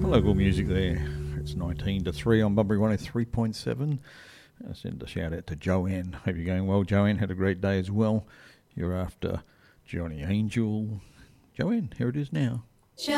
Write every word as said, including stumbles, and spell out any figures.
Local music there. It's nineteen to three on Bunbury one oh three point seven. I send a shout out to Joanne. Hope you're going well, Joanne. Had a great day as well. You're after Johnny Angel. Joanne, here it is now.